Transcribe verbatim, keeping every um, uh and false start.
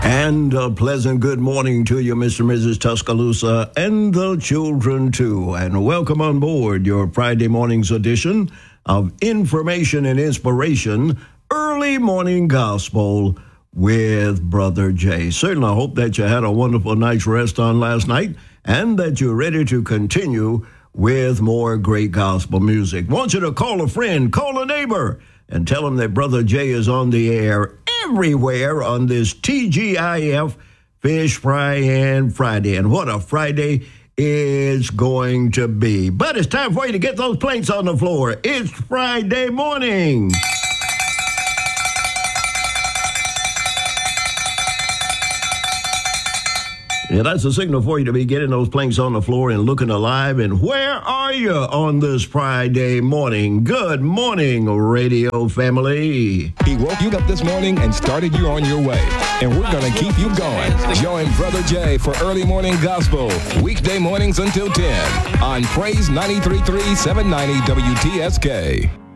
And a pleasant good morning to you, Mister and Missus Tuscaloosa, and the children, too. And welcome on board your Friday morning's edition of Information and Inspiration, Early Morning Gospel with Brother Jay. Certainly, I hope that you had a wonderful night's rest on last night and that you're ready to continue with more great gospel music. Want you to call a friend, call a neighbor, and tell them that Brother Jay is on the air everywhere on this T G I F Fish Fry and Friday. And what a Friday it's going to be. But it's time for you to get those plates on the floor. It's Friday morning. Yeah, that's a signal for you to be getting those planks on the floor and looking alive. And where are you on this Friday morning? Good morning, radio family. He woke you up this morning and started you on your way. And we're going to keep you going. Join Brother Jay for Early Morning Gospel, weekday mornings until ten on Praise ninety-three point three, seven ninety W T S K.